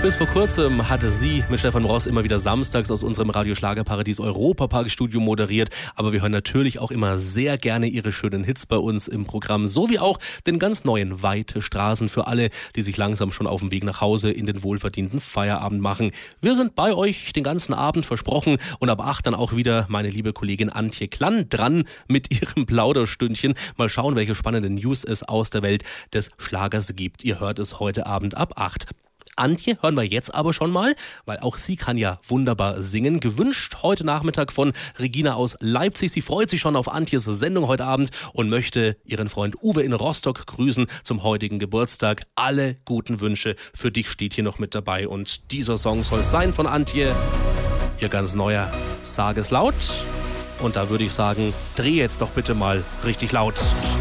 Bis vor kurzem hatte sie mit Stefan Ross immer wieder samstags aus unserem Radio Schlagerparadies Europapark-Studio moderiert. Aber wir hören natürlich auch immer sehr gerne ihre schönen Hits bei uns im Programm. So wie auch den ganz neuen Weite Straßen für alle, die sich langsam schon auf dem Weg nach Hause in den wohlverdienten Feierabend machen. Wir sind bei euch den ganzen Abend versprochen und ab 8 dann auch wieder meine liebe Kollegin Antje Klann dran mit ihrem Plauderstündchen. Mal schauen, welche spannenden News es aus der Welt des Schlagers gibt. Ihr hört es heute Abend ab 8. Antje hören wir jetzt aber schon mal, weil auch sie kann ja wunderbar singen. Gewünscht heute Nachmittag von Regina aus Leipzig. Sie freut sich schon auf Antjes Sendung heute Abend und möchte ihren Freund Uwe in Rostock grüßen zum heutigen Geburtstag. Alle guten Wünsche für dich steht hier noch mit dabei. Und dieser Song soll es sein von Antje. Ihr ganz neuer Sag es laut. Und da würde ich sagen, dreh jetzt doch bitte mal richtig laut.